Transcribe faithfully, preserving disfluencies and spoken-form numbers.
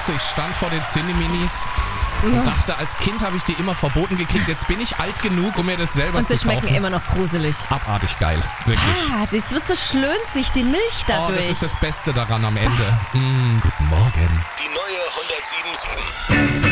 weißt du, ich stand vor den Zinni-Minis und dachte, als Kind habe ich die immer verboten gekriegt. Jetzt bin ich alt genug, um mir das selber Und zu sie kaufen. schmecken immer noch gruselig. Abartig geil, wirklich. Ah, jetzt wird so schlönzig, die Milch Oh, dadurch. das ist das Beste daran am Ende. Mm, guten Morgen. Die neue hundertsieben Komma sieben.